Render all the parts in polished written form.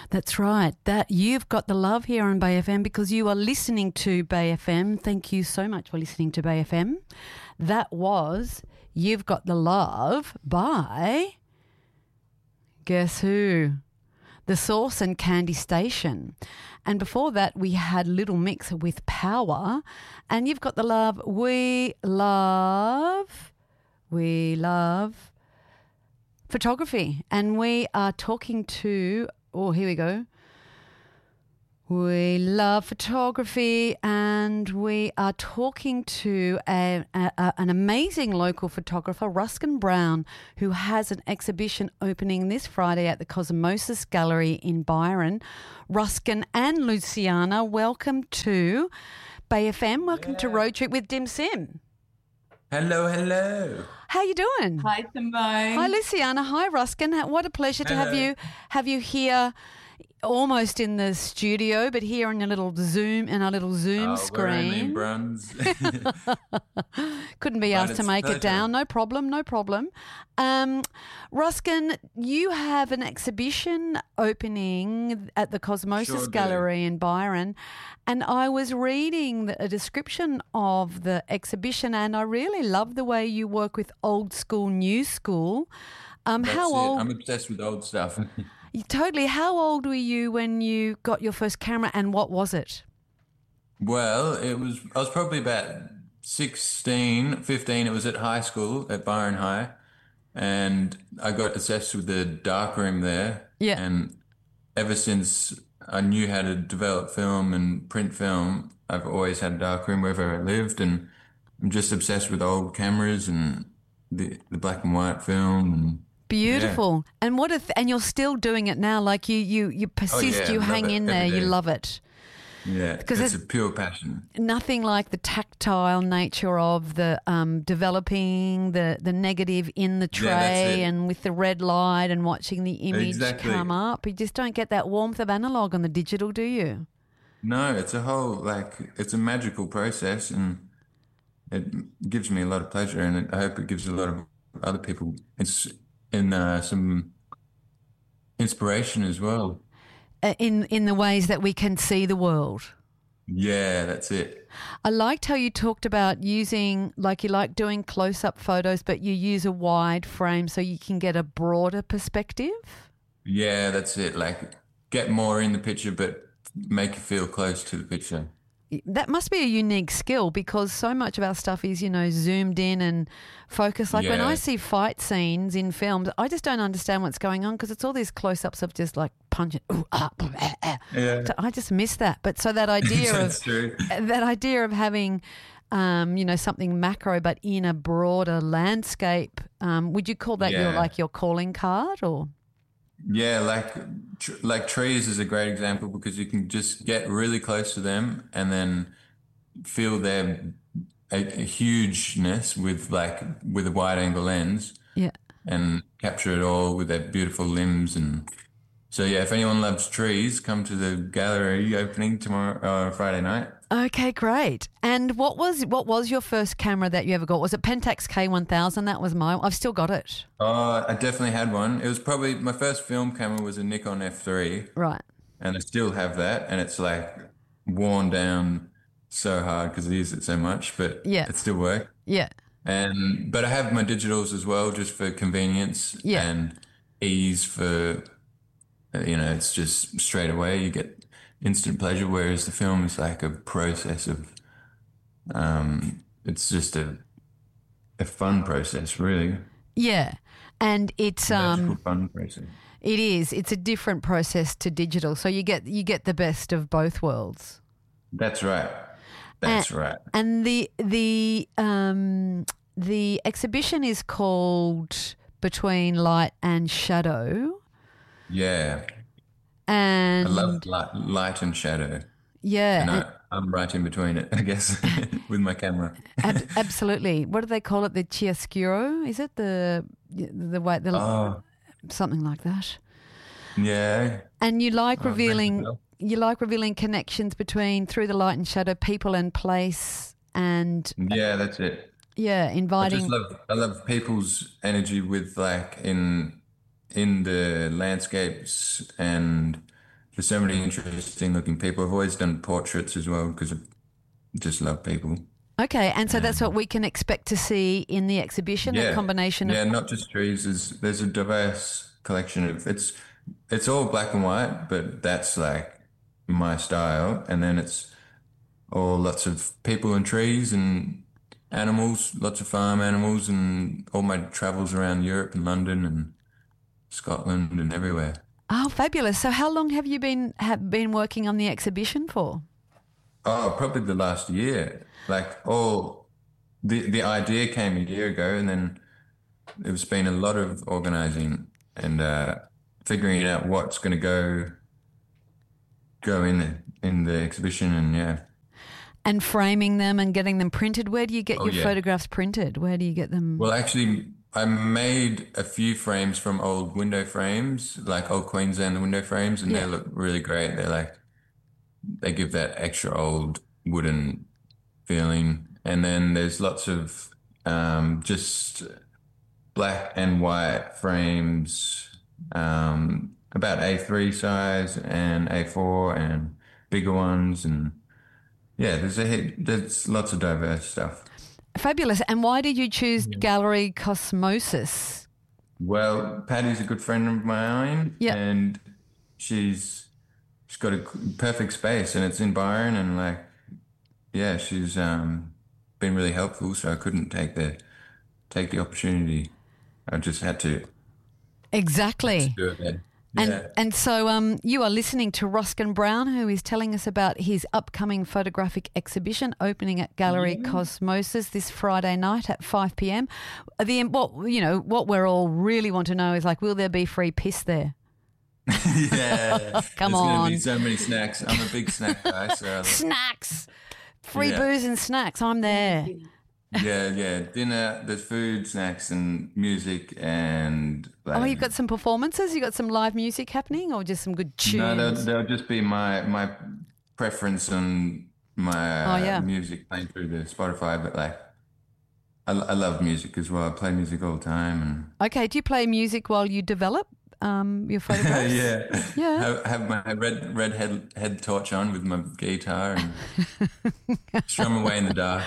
That's right. That you've got the love here on Bay FM because you are listening to Bay FM. Thank you so much for listening to Bay FM. That was You've Got the Love by, guess who? The Sauce and Candy Station. And before that, we had Little Mix with Power. And You've Got the Love. We love photography. And we are talking to, here we go. We love photography, and we are talking to an amazing local photographer, Ruskin Brown, who has an exhibition opening this Friday at the Cosmosis Gallery in Byron. Ruskin and Luciana, welcome to Bay FM. Welcome to Road Trip with Dim Sim. Hello, hello. How you doing? Hi, Simone. Hi, Luciana. Hi, Ruskin. What a pleasure to have you here. Almost in the studio, but here on our little Zoom screen. We're only in bronze. Couldn't be asked to make it down. No problem. Ruskin, you have an exhibition opening at the Cosmosis Gallery in Byron, and I was reading a description of the exhibition, and I really love the way you work with old school, new school. How old? I'm obsessed with old stuff. Totally. How old were you when you got your first camera, and what was it? Well, I was probably about 16, 15. It was at high school at Byron High, and I got obsessed with the darkroom there. Yeah. And ever since I knew how to develop film and print film, I've always had a darkroom wherever I lived, and I'm just obsessed with old cameras and the black and white film and beautiful. Yeah. And and you're still doing it now. Like you persist, you hang in there, you love it. Yeah, because it's a pure passion. Nothing like the tactile nature of the developing the negative in the tray and with the red light and watching the image come up. You just don't get that warmth of analog on the digital, do you? No, it's it's a magical process, and it gives me a lot of pleasure, and I hope it gives a lot of other people some inspiration as well. In the ways that we can see the world. Yeah, that's it. I liked how you talked about using, you like doing close-up photos, but you use a wide frame so you can get a broader perspective. Yeah, that's it. Get more in the picture, but make you feel close to the picture. That must be a unique skill because so much of our stuff is, zoomed in and focused. When I see fight scenes in films, I just don't understand what's going on because it's all these close-ups of just punching. Yeah. So I just miss that. But so that idea of having, something macro but in a broader landscape, would you call that your calling card or? Yeah, like trees is a great example because you can just get really close to them and then feel their a hugeness with a wide angle lens. Yeah. And capture it all with their beautiful limbs. And so if anyone loves trees, come to the gallery opening tomorrow, Friday night. Okay, great. And what was your first camera that you ever got? Was it Pentax K1000? That was mine. I've still got it. Oh, I definitely had one. It was probably my first film camera was a Nikon F3. Right. And I still have that, and it's worn down so hard because I use it so much, but it still works. Yeah. But I have my digitals as well, just for convenience and ease. For it's just straight away you get instant pleasure, whereas the film is like a process of it's just a fun process, really. Yeah, and it's a fun process. It is. It's a different process to digital, so you get the best of both worlds. That's right. That's right. And the exhibition is called Between Light and Shadow. Yeah. And I love light and shadow. Yeah. And I'm right in between it, I guess, with my camera. Absolutely. What do they call it? The chiaroscuro? Is it the way something like that? Yeah. And you like revealing connections between through the light and shadow, people and place, and that's it. Yeah, inviting. I love people's energy with in the landscapes and there's so many interesting looking people. I've always done portraits as well because I just love people. Okay, and so that's what we can expect to see in the exhibition, a combination of... Yeah, not just trees. There's a diverse collection of... It's all black and white, but that's like my style. And then it's all lots of people and trees and animals, lots of farm animals, and all my travels around Europe and London and Scotland and everywhere. Oh, fabulous. So how long have you been working on the exhibition for? Oh, probably the last year. Like the idea came a year ago, and then there's been a lot of organizing and figuring out what's going to go in the exhibition, and yeah. And framing them and getting them printed. Where do you get your photographs printed? Where do you get them? Well, actually, I made a few frames from old window frames, like old Queensland window frames, and they look really great. They give that extra old wooden feeling. And then there's lots of just black and white frames, about A3 size and A4 and bigger ones. And yeah, there's lots of diverse stuff. Fabulous. And why did you choose Gallery Cosmosis? Well, Patty's a good friend of mine, and she's got a perfect space, and it's in Byron, and like, yeah, she's been really helpful. So I couldn't take the opportunity. I just had to. Exactly. Do it then. And so you are listening to Ruskin Brown, who is telling us about his upcoming photographic exhibition opening at Gallery Cosmosis this Friday night at 5 p.m. What we're all really want to know is, like, will there be free piss there? Yeah. Come There's on. going to be so many snacks. I'm a big snack guy. So Snacks. Free booze and snacks. I'm there. Yeah. Dinner, there's food, snacks, and music, and oh, you've got some performances? You got some live music happening, or just some good tunes? No, they'll just be my preference on my music playing through the Spotify. But like, I love music as well. I play music all the time. And okay, do you play music while you develop your photographs? Yeah. Have my red head torch on with my guitar and strum away in the dark.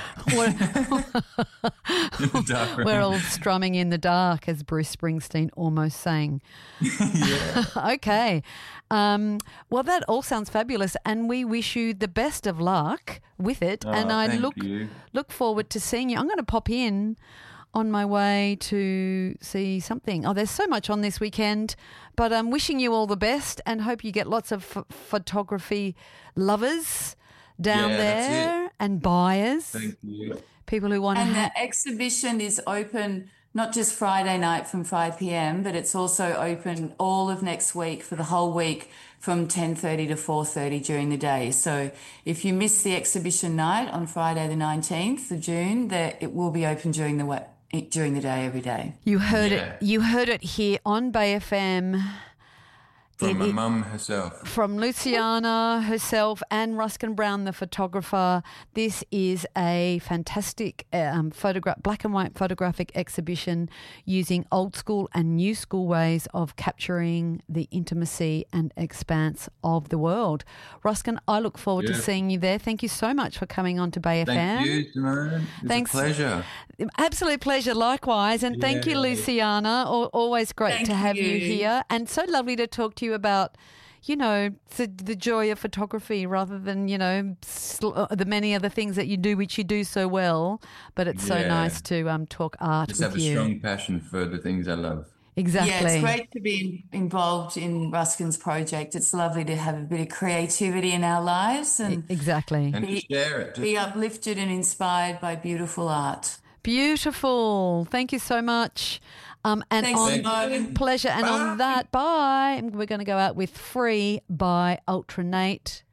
We're all strumming in the dark, as Bruce Springsteen almost sang. Yeah. Okay. Well, that all sounds fabulous, and we wish you the best of luck with it. And I look forward to seeing you. I'm going to pop in on my way to see something. Oh, there's so much on this weekend, but I'm wishing you all the best and hope you get lots of photography lovers down there and buyers. Thank you. People who want to. And the exhibition is open not just Friday night from 5 p.m, but it's also open all of next week for the whole week from 10:30 to 4:30 during the day. So if you miss the exhibition night on Friday the 19th of June, it will be open during the day every day. You heard it. You heard it here on Bay FM. From my mum herself. From Luciana herself and Ruskin Brown, the photographer. This is a fantastic black and white photographic exhibition using old school and new school ways of capturing the intimacy and expanse of the world. Ruskin, I look forward to seeing you there. Thank you so much for coming on to Bay FM. Thank you, Simone. It's a pleasure. Absolute pleasure, likewise. And thank you, Luciana. Always great to have you here. And so lovely to talk to you about, the joy of photography rather than, the many other things that you do, which you do so well. But it's so nice to talk art with you. Just have a strong passion for the things I love. Exactly. Yeah, it's great to be involved in Ruskin's project. It's lovely to have a bit of creativity in our lives and exactly, and to share it. Be uplifted and inspired by beautiful art. Beautiful. Thank you so much. And Thanks, pleasure. And on that, bye. And we're going to go out with Free by Ultranate.